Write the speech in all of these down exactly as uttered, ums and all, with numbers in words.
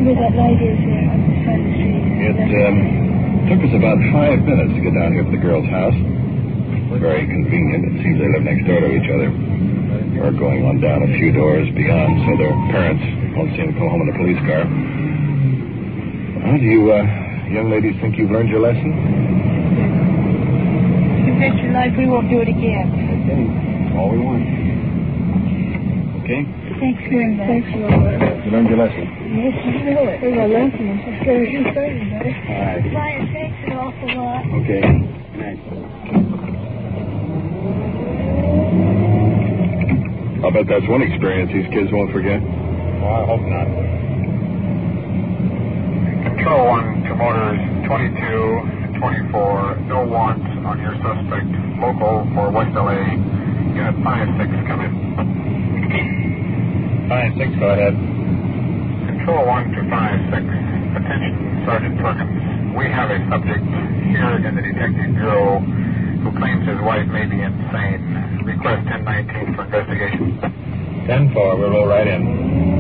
where that light is there. I'm just trying to see. It um, took us about five minutes to get down here to the girl's house. Very convenient. It seems they live next door to each other. Or going on down a few doors beyond, so their parents won't see them come home in a police car. Well, do you uh, young ladies think you've learned your lesson? You bet your life we won't do it again. Okay. That's all we want. Okay? Thanks very much. Thanks a lot. You learned your lesson? Yes, you know it. There's a lesson. I'm so scared of you saying that. All right. Brian, thanks an awful lot. Okay. Good night. I'll bet that's one experience these kids won't forget. Well, I hope not. Control one to motors twenty-two and twenty-four. No want on your suspect. Local for West L A. Unit five six, come in. five six, go ahead. Control one to five six. Attention, Sergeant Perkins. We have a subject here in the Detective Bureau who claims his wife may be insane. Request ten nineteen for investigation. ten four, we'll roll right in.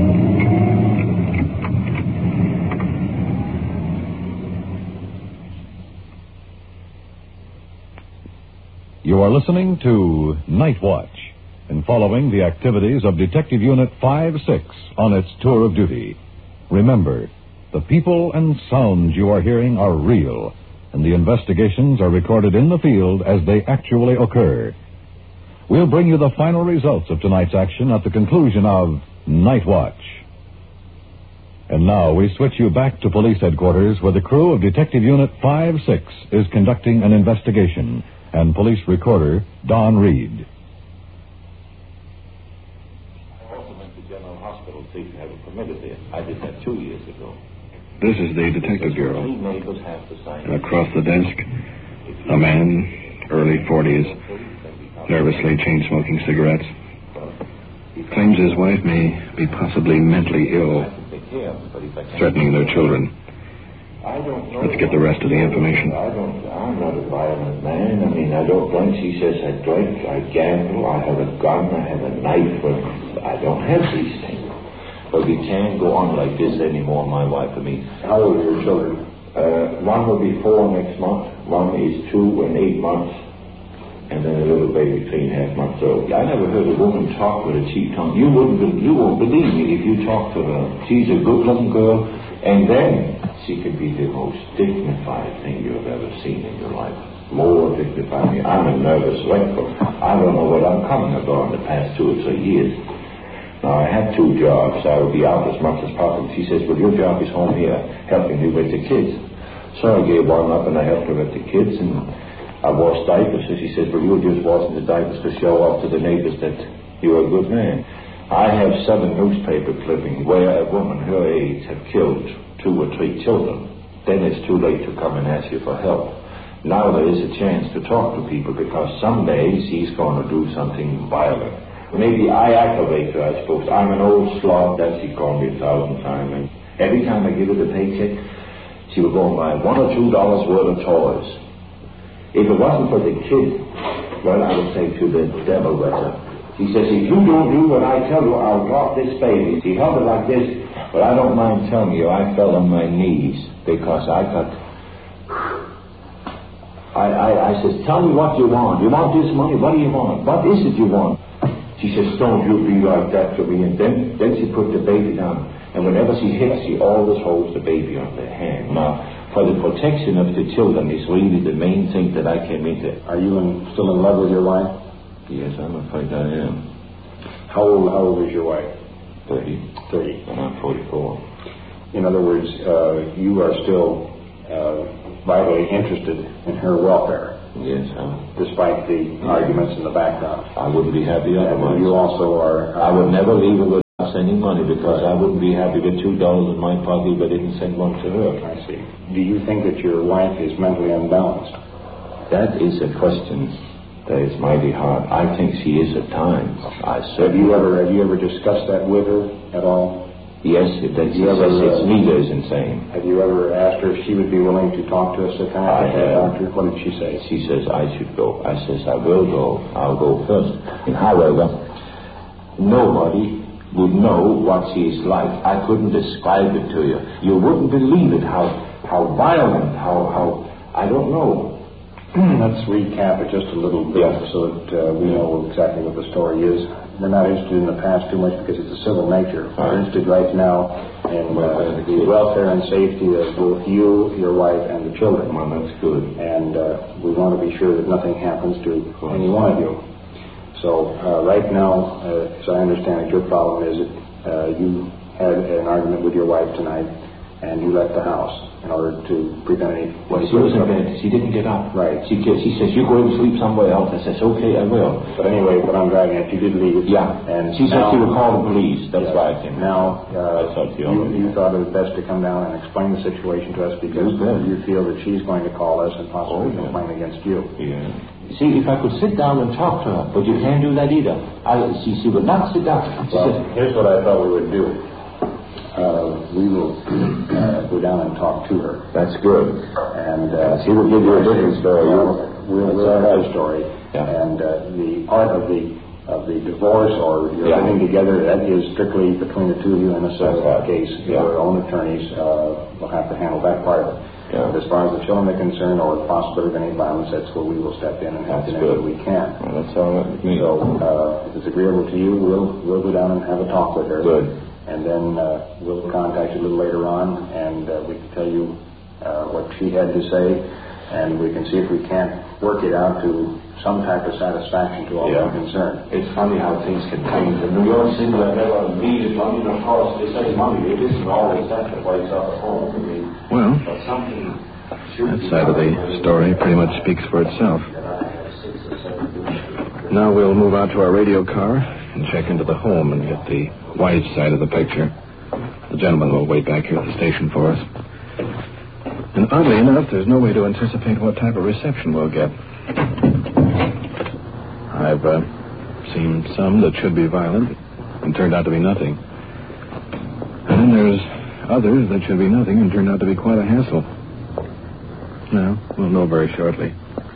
You are listening to Night Watch and following the activities of Detective Unit five six on its tour of duty. Remember, the people and sounds you are hearing are real, and the investigations are recorded in the field as they actually occur. We'll bring you the final results of tonight's action at the conclusion of Night Watch. And now we switch you back to police headquarters where the crew of Detective Unit five six is conducting an investigation, and police recorder Don Reed. I also went to General Hospital to see if you have a permitted there. I did that two years ago. This is the Detective Bureau. Three neighbors have to sign. And across the desk, a man, early forties, nervously chain-smoking cigarettes. Claims his wife may be possibly mentally ill, threatening their children. Let's get the rest of the information. I don't, I'm not a violent man. I mean, I don't drink. She says I drink, I gamble, I have a gun, I have a knife. I don't have these things. But we can't go on like this anymore, my wife and me. How old are your children? Uh, one will be four next month. One is two and eight months. And then a little baby three and a half months old. I never heard a woman talk with a cheap tongue. You wouldn't, you won't believe me if you talk to her. She's a good-looking girl, and then she could be the most dignified thing you've ever seen in your life. More dignified. I'm a nervous wreck. I don't know what I'm coming about in the past two or three years. Now, I had two jobs. I would be out as much as possible. She says, well, your job is home here, helping me with the kids. So I gave one up, and I helped her with the kids, and I washed diapers. So she says, well, you were just washing the diapers to show off to the neighbors that you're a good man. I have seven newspaper clippings where a woman her age have killed two or three children. Then it's too late to come and ask you for help. Now there is a chance to talk to people, because someday she's going to do something violent. Maybe I aggravate her, I suppose. I'm an old slob, that she called me a thousand times. And every time I give her the paycheck, she would go and buy one or two dollars worth of toys. If it wasn't for the kid, well, I would say to the devil with her. She says, if you don't do what I tell you, I'll drop this baby. She held it like this, but I don't mind telling you, I fell on my knees because I got... I, I, I says, tell me what you want. You want this money? What do you want? What is it you want? She says, don't you be like that to me. And then, then she put the baby down. And whenever she hits, she always holds the baby on the hand. Now, for the protection of the children is really the main thing that I came into. Are you in, still in love with your wife? Yes, I'm afraid I am. How old, how old is your wife? Thirty. Thirty. And I'm forty-four. In other words, uh, you are still uh, vitally interested in her welfare. Yes, I'm... Despite the yeah. arguments in the background. I wouldn't be happy otherwise. You also are... Uh, I would never leave her without sending money, because I wouldn't be happy with two dollars in my pocket if I didn't send one to her. I see. Do you think that your wife is mentally unbalanced? That is a question that is mighty hard. I think she is at times. I have you ever have you ever discussed that with her at all? Yes, it, that, she ever, says it's me that is insane. Have you ever asked her if she would be willing to talk to a psychiatrist or doctor? What did she say? She says I should go. I says I will go. I'll go first. And however, nobody would know what she is like. I couldn't describe it to you. You wouldn't believe it, how how violent, how, how I don't know. Let's recap it just a little bit Yes. so that uh, we know exactly what the story is. We're not interested in the past too much because it's a civil nature. We're Right. interested right now in uh, the welfare and safety of both you, your wife, and the children. Well, that's good. And uh, we want to be sure that nothing happens to any one of you. So uh, right now, uh, as I understand it, your problem is that uh, you had an argument with your wife tonight and you left the house in order to prevent any... Well, she was in bed. She didn't get up. Right. She, she says, you go and sleep somewhere else. I says, okay, I will. But anyway, what I'm driving at, you did leave. Yeah. And she said now, she would call the police. That's why I came. Now, uh, I thought you, you, you thought it was best to come down and explain the situation to us because you feel that she's going to call us and possibly Oh, yeah. complain against you. Yeah. See, if I could sit down and talk to her, but you can't do that either. I, she, she would not sit down. She Well, says, here's what I thought we would do. Uh, we will uh, go down and talk to her. that's good. And uh, She will give you a different story. We'll, we'll, we'll have her story. Yeah. And uh, the part of the of the divorce or your Yeah. living together, that is strictly between the two of you in a civil That's right. case. Yeah. Your own attorneys uh, will have to handle that part of it. Yeah. But as far as the children are concerned or the possibility of any violence, that's where we will step in and help That's in any way good. we can. Well, that's all right with me. So uh, if it's agreeable to you, we'll we'll go down and have a talk with her. Good. And then uh, we'll contact you a little later on, and uh, we can tell you uh, what she had to say, and we can see if we can't work it out to some type of satisfaction to all Yeah. who are concerned. It's funny how things can change. In New York City, I never needed money, and of course, they say money. It isn't always that that wakes up at home. I mean, Well, but something... that side of the story pretty much speaks for itself. Now we'll move out to our radio car and check into the home and get the wife's side of the picture. The gentleman will wait back here at the station for us. And oddly enough, there's no way to anticipate what type of reception we'll get. I've uh, seen some that should be violent and turned out to be nothing. And then there's others that should be nothing and turned out to be quite a hassle. Well, we'll know very shortly.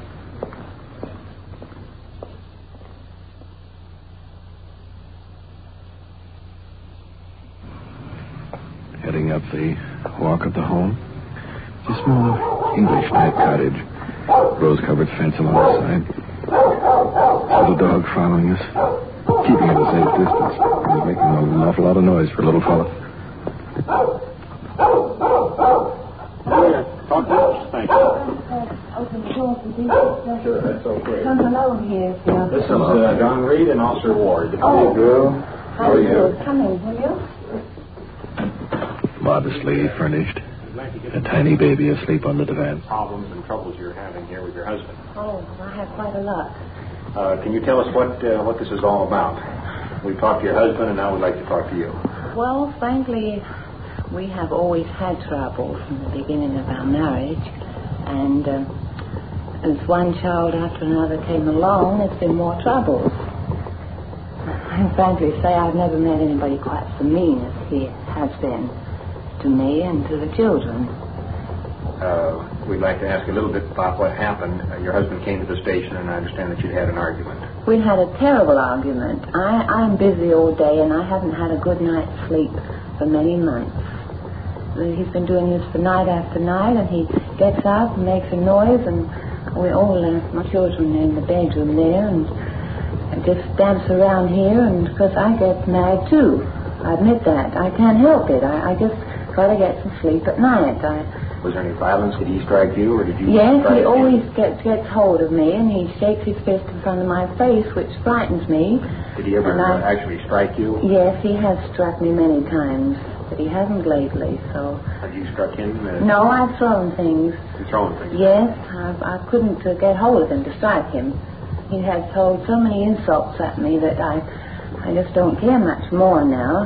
Heading up the walk of the home. It's a small English-type cottage. Rose-covered fence along the side. Little dog following us. Keeping at a safe distance. He's making an awful lot of noise for a little fella. Talk to us. Thank you. Open the door for these. Sure, that's okay. Come alone here, sir. This is uh, Don Reed and Officer Ward. Oh. girl. How are you? Come in, will you? Modestly furnished. A tiny baby asleep on the divan. Problems and troubles you're having here with your husband. Oh, I have quite a lot. Uh, can you tell us what uh, what this is all about? We talked to your husband, and now we'd like to talk to you. Well, frankly, we have always had trouble from the beginning of our marriage. And uh, as one child after another came along, there's been more trouble. I frankly say I've never met anybody quite so mean as he has been to me and to the children. Uh, we'd like to ask a little bit about what happened. Uh, your husband came to the station, and I understand that you'd had an argument. We had a terrible argument. I, I'm busy all day, and I haven't had a good night's sleep for many months. He's been doing this for night after night, and he gets up and makes a noise, and we all, uh, my children are in the bedroom there, and I just dance around here, and of course I get mad too. I admit that. I can't help it. I, I just try to get some sleep at night. I, Was there any violence? Did he strike you, or did you yes, strike he him? always gets gets hold of me, and he shakes his fist in front of my face, which frightens me. Did he ever and I- uh, actually strike you? Yes, he has struck me many times, but he hasn't lately, so... Have you struck him? Uh, No, I've thrown things. You've thrown things? Yes, I, I couldn't uh, get hold of him to strike him. He has told so many insults at me that I, I just don't care much more now.